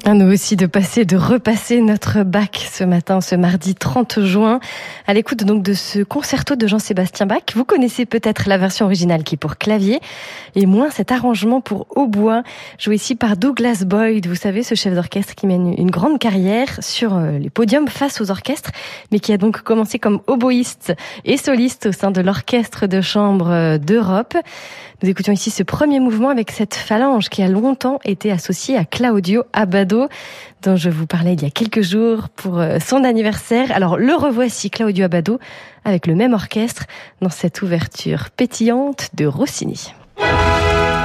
À nous aussi de repasser notre bac ce matin, ce mardi 30 juin, à l'écoute donc de ce concerto de Jean-Sébastien Bach. Vous connaissez peut-être la version originale qui est pour clavier et moins cet arrangement pour hautbois, joué ici par Douglas Boyd. Vous savez, ce chef d'orchestre qui mène une grande carrière sur les podiums face aux orchestres, mais qui a donc commencé comme oboïste et soliste au sein de l'Orchestre de chambre d'Europe. Nous écoutions ici ce premier mouvement avec cette phalange qui a longtemps été associée à Claudio Abbado, dont je vous parlais il y a quelques jours pour son anniversaire. Alors le revoici, Claudio Abbado, avec le même orchestre dans cette ouverture pétillante de Rossini.